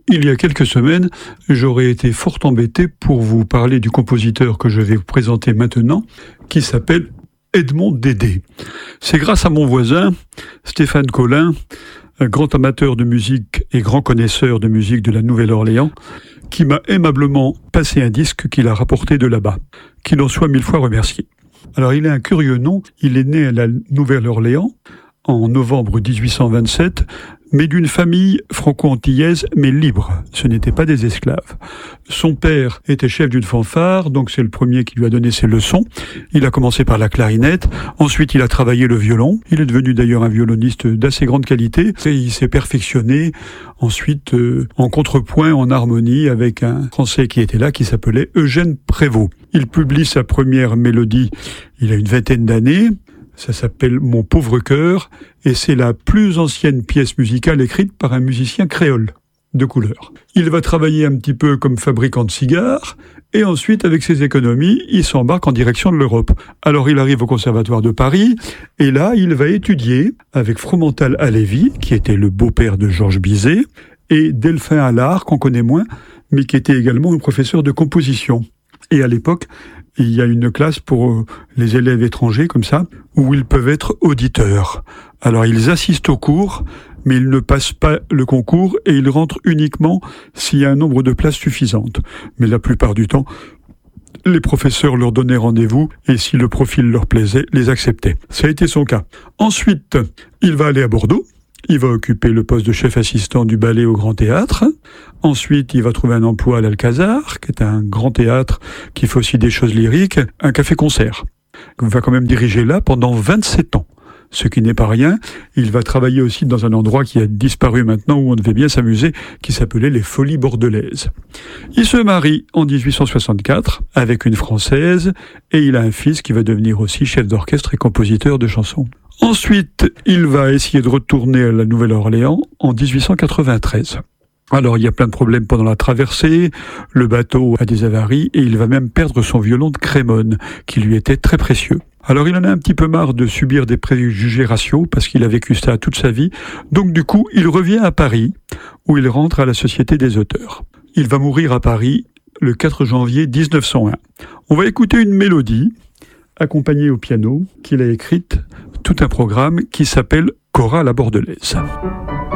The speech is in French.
Il y a quelques semaines, j'aurais été fort embêté pour vous parler du compositeur que je vais vous présenter maintenant, qui s'appelle Edmond Dédé. C'est grâce à mon voisin, Stéphane Collin, un grand amateur de musique et grand connaisseur de musique de la Nouvelle-Orléans, qui m'a aimablement passé un disque qu'il a rapporté de là-bas, qu'il en soit 1000 fois remercié. Alors il a un curieux nom, il est né à la Nouvelle-Orléans en novembre 1827, mais d'une famille franco-antillaise, mais libre. Ce n'étaient pas des esclaves. Son père était chef d'une fanfare, donc c'est le premier qui lui a donné ses leçons. Il a commencé par la clarinette, ensuite il a travaillé le violon. Il est devenu d'ailleurs un violoniste d'assez grande qualité. Et il s'est perfectionné ensuite en contrepoint, en harmonie, avec un Français qui était là, qui s'appelait Eugène Prévost. Il publie sa première mélodie, il a une vingtaine d'années. Ça s'appelle « Mon pauvre cœur » et c'est la plus ancienne pièce musicale écrite par un musicien créole de couleur. Il va travailler un petit peu comme fabricant de cigares et ensuite, avec ses économies, il s'embarque en direction de l'Europe. Alors il arrive au Conservatoire de Paris et là, il va étudier avec Fromental Halévy, qui était le beau-père de Georges Bizet, et Delphin Allard, qu'on connaît moins, mais qui était également un professeur de composition. Et à l'époque, il y a une classe pour les élèves étrangers, comme ça, où ils peuvent être auditeurs. Alors, ils assistent au cours, mais ils ne passent pas le concours et ils rentrent uniquement s'il y a un nombre de places suffisantes. Mais la plupart du temps, les professeurs leur donnaient rendez-vous et si le profil leur plaisait, les acceptaient. Ça a été son cas. Ensuite, il va aller à Bordeaux. Il va occuper le poste de chef assistant du ballet au Grand Théâtre. Ensuite, il va trouver un emploi à l'Alcazar, qui est un grand théâtre qui fait aussi des choses lyriques, un café-concert. Il va quand même diriger là pendant 27 ans, ce qui n'est pas rien. Il va travailler aussi dans un endroit qui a disparu maintenant, où on devait bien s'amuser, qui s'appelait les Folies Bordelaises. Il se marie en 1864 avec une Française et il a un fils qui va devenir aussi chef d'orchestre et compositeur de chansons. Ensuite, il va essayer de retourner à la Nouvelle-Orléans en 1893. Alors, il y a plein de problèmes pendant la traversée, le bateau a des avaries et il va même perdre son violon de Crémone, qui lui était très précieux. Alors, il en a un petit peu marre de subir des préjugés raciaux, parce qu'il a vécu ça toute sa vie. Donc, du coup, il revient à Paris, où il rentre à la Société des auteurs. Il va mourir à Paris le 4 janvier 1901. On va écouter une mélodie, accompagnée au piano, qu'il a écrite, tout un programme qui s'appelle Chorale à Bordelaise.